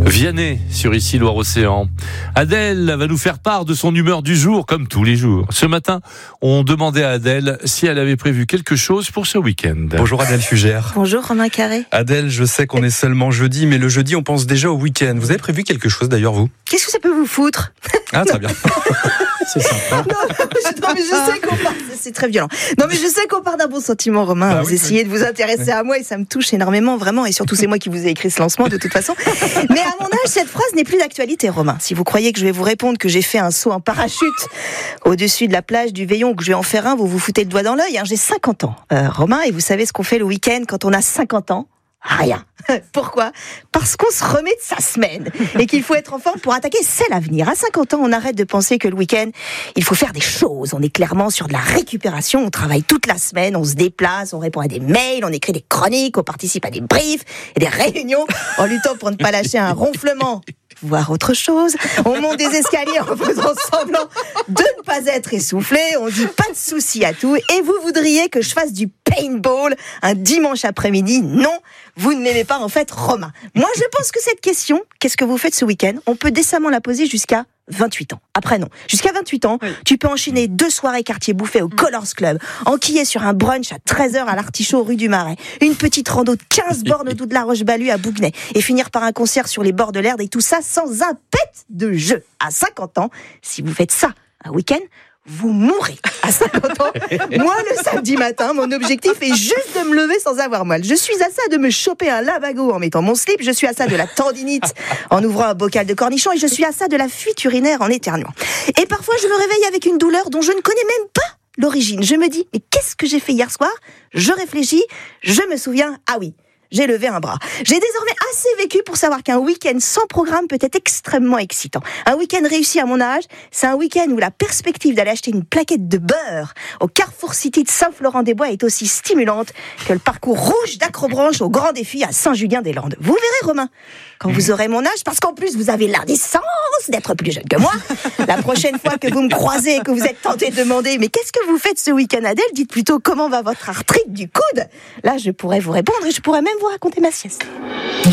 Vianney sur Ici Loire-Océan. Adèle va nous faire part de son humeur du jour, comme tous les jours. Ce matin, on demandait à Adèle si elle avait prévu quelque chose pour ce week-end. Bonjour Adèle Fugère. Bonjour Romain Carré. Adèle, je sais qu'on est seulement jeudi, mais le jeudi, on pense déjà au week-end. Vous avez prévu quelque chose d'ailleurs, vous ? Qu'est-ce que ça peut vous foutre ? Ah, très bien. C'est sympa. Non, mais je sais qu'on part... C'est très violent. Non, mais je sais qu'on part d'un bon sentiment, Romain. Vous essayez de vous intéresser à moi et ça me touche énormément, vraiment. Et surtout, c'est moi qui vous ai écrit ce lancement, de toute façon. Mais à mon âge, cette phrase n'est plus d'actualité, Romain. Si vous croyez que je vais vous répondre que j'ai fait un saut en parachute au-dessus de la plage du Veillon ou que je vais en faire un, vous vous foutez le doigt dans l'œil. J'ai 50 ans, Romain, et vous savez ce qu'on fait le week-end quand on a 50 ans ? Rien. Pourquoi ? Parce qu'on se remet de sa semaine et qu'il faut être en forme pour attaquer celle à venir. À 50 ans, on arrête de penser que le week-end, il faut faire des choses. On est clairement sur de la récupération. On travaille toute la semaine, on se déplace, on répond à des mails, on écrit des chroniques, on participe à des briefs et des réunions en luttant pour ne pas lâcher un ronflement, voire autre chose. On monte des escaliers en faisant semblant de ne pas être essoufflé. On dit pas de souci à tout. Et vous voudriez que je fasse du paintball un dimanche après-midi ? Non, vous ne m'aimez pas en fait, Romain. Moi, je pense que cette question, qu'est-ce que vous faites ce week-end ? On peut décemment la poser jusqu'à 28 ans. Après, non. Jusqu'à 28 ans, tu peux enchaîner 2 soirées quartier bouffé au Colors Club, enquiller sur un brunch à 13h à l'Artichaut rue du Marais, une petite rando de 15 bornes au dos de la Roche-Balue à Bouguenais, et finir par un concert sur les bords de l'Erdre, et tout ça sans un pet de jeu. À 50 ans, si vous faites ça un week-end, vous mourrez. À 50 ans, moi, le samedi matin, mon objectif est juste de me lever sans avoir mal. Je suis à ça de me choper un lavago en mettant mon slip, je suis à ça de la tendinite en ouvrant un bocal de cornichons, et je suis à ça de la fuite urinaire en éternuant. Et parfois, je me réveille avec une douleur dont je ne connais même pas l'origine. Je me dis, mais qu'est-ce que j'ai fait hier soir ? Je réfléchis, je me souviens, ah oui, j'ai levé un bras. J'ai désormais assez vécu pour savoir qu'un week-end sans programme peut être extrêmement excitant. Un week-end réussi à mon âge, c'est un week-end où la perspective d'aller acheter une plaquette de beurre au Carrefour City de Saint-Florent-des-Bois est aussi stimulante que le parcours rouge d'Acrobranche au Grand Défi à Saint-Julien-des-Landes. Vous verrez, Romain, quand vous aurez mon âge, parce qu'en plus vous avez l'indécence d'être plus jeune que moi. La prochaine fois que vous me croisez et que vous êtes tenté de demander « Mais qu'est-ce que vous faites ce week-end, Adèle ?» Dites plutôt « Comment va votre arthrite du coude ?» Là, je pourrais vous répondre et je pourrais même vous raconter ma sieste.